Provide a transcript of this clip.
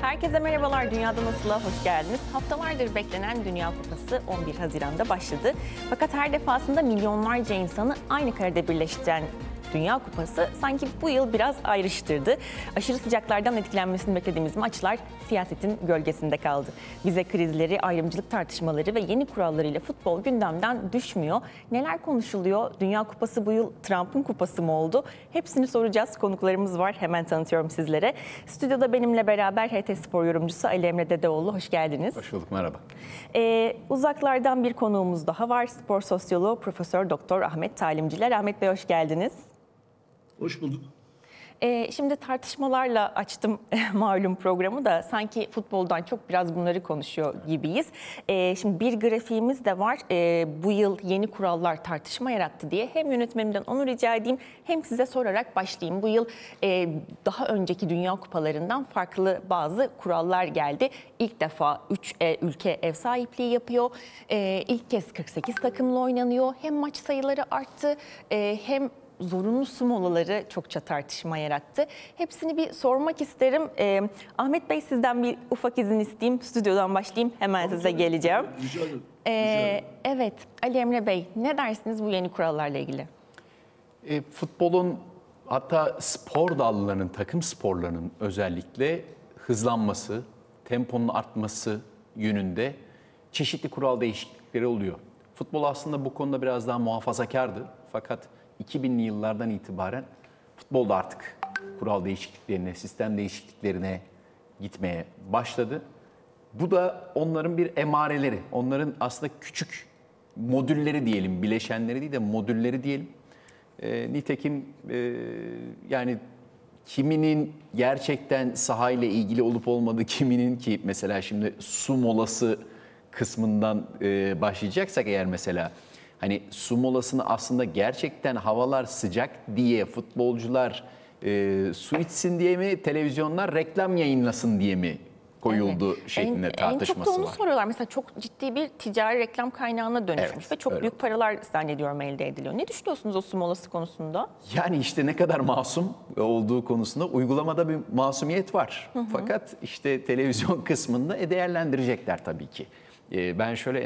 Herkese merhabalar. Dünyada Nasıl'a hoş geldiniz. Haftalardır beklenen Dünya Kupası 11 Haziran'da başladı. Fakat her defasında milyonlarca insanı aynı karede birleştiren Dünya Kupası sanki bu yıl biraz ayrıştırdı. Aşırı sıcaklardan etkilenmesini beklediğimiz maçlar siyasetin gölgesinde kaldı. Vize krizleri, ayrımcılık tartışmaları ve yeni kurallarıyla futbol gündemden düşmüyor. Neler konuşuluyor? Dünya Kupası bu yıl Trump'ın kupası mı oldu? Hepsini soracağız. Konuklarımız var. Hemen tanıtıyorum sizlere. Stüdyoda benimle beraber HT Spor yorumcusu Ali Emre Dedeoğlu. Hoş geldiniz. Hoş bulduk, merhaba. Uzaklardan bir konuğumuz daha var. Spor sosyoloğu Profesör Doktor Ahmet Talimciler. Ahmet Bey hoş geldiniz. Hoş bulduk. Şimdi tartışmalarla açtım malum programı da sanki futboldan çok biraz bunları konuşuyor gibiyiz. Şimdi bir grafiğimiz de var. Bu yıl yeni kurallar tartışma yarattı diye hem yönetmenimden onu rica edeyim hem size sorarak başlayayım. Bu yıl daha önceki Dünya Kupalarından farklı bazı kurallar geldi. İlk defa 3 ülke ev sahipliği yapıyor. İlk kez 48 takımla oynanıyor. Hem maç sayıları arttı hem zorunlu su molaları çokça tartışma yarattı. Hepsini bir sormak isterim. Ahmet Bey sizden bir ufak izin isteyeyim. Stüdyodan başlayayım. Hemen size geleceğim. Rica ederim. Evet, Ali Emre Bey ne dersiniz bu yeni kurallarla ilgili? Futbolun hatta spor dallarının, takım sporlarının özellikle hızlanması, temponun artması yönünde çeşitli kural değişiklikleri oluyor. Futbol aslında bu konuda biraz daha muhafazakardı. Fakat 2000'li yıllardan itibaren futbolda artık kural değişikliklerine, sistem değişikliklerine gitmeye başladı. Bu da onların bir emareleri, onların aslında küçük modülleri diyelim, bileşenleri değil de modülleri diyelim. Nitekim yani kiminin gerçekten sahayla ilgili olup olmadığı, kiminin ki mesela şimdi su molası kısmından başlayacaksak eğer mesela hani su molasını aslında gerçekten havalar sıcak diye futbolcular su içsin diye mi, televizyonlar reklam yayınlasın diye mi koyuldu şeklinde tartışması en çok da onu var. soruyorlar. Mesela çok ciddi bir ticari reklam kaynağına dönüşmüş Evet, ve çok öyle büyük oldu. paralar zannediyorum elde ediliyor. Ne düşünüyorsunuz o su molası konusunda? Yani işte ne kadar masum olduğu konusunda uygulamada bir masumiyet var. Fakat işte televizyon kısmında değerlendirecekler tabii ki. Ben şöyle